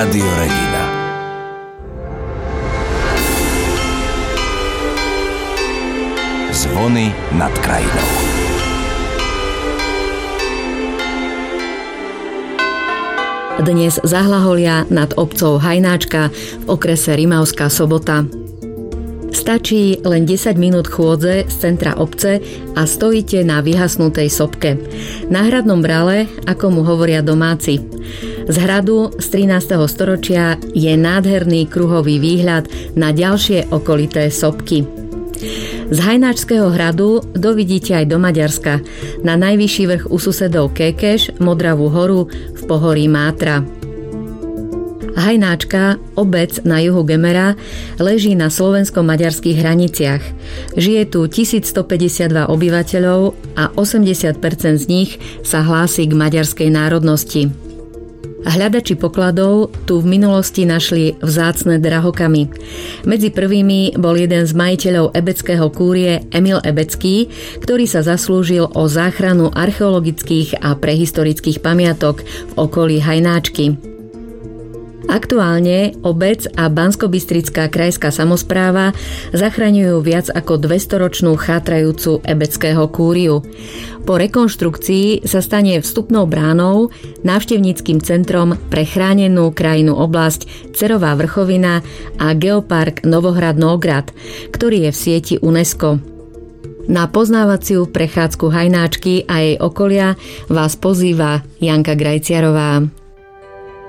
Rádio Regina. Zvony nad krajinou. Dnes zahlaholia nad obcov Hajnáčka v okrese Rimavská Sobota. Stačí len 10 minút chôdze z centra obce a stojíte na vyhasnutej sopke. Na hradnom brale, ako mu hovoria domáci. Z hradu z 13. storočia je nádherný kruhový výhľad na ďalšie okolité sopky. Z Hajnáčského hradu dovidíte aj do Maďarska, na najvyšší vrch u susedov Kékeš, Modravú horu v pohorí Mátra. Hajnáčka, obec na juhu Gemera, leží na slovensko-maďarských hraniciach. Žije tu 1152 obyvateľov a 80% z nich sa hlási k maďarskej národnosti. Hľadači pokladov tu v minulosti našli vzácne drahokamy. Medzi prvými bol jeden z majiteľov ebeckého kúrie Emil Ebecký, ktorý sa zaslúžil o záchranu archeologických a prehistorických pamiatok v okolí Hajnáčky. Aktuálne obec a Banskobystrická krajská samospráva zachraňujú viac ako 200-ročnú chátrajúcu ebeckého kúriu. Po rekonštrukcii sa stane vstupnou bránou, návštevníckym centrom pre chránenú krajinú oblasť Cerová vrchovina a geopark Novohrad Nógrad, ktorý je v sieti UNESCO. Na poznávaciu prechádzku Hajnáčky a jej okolia vás pozýva Janka Grajciarová.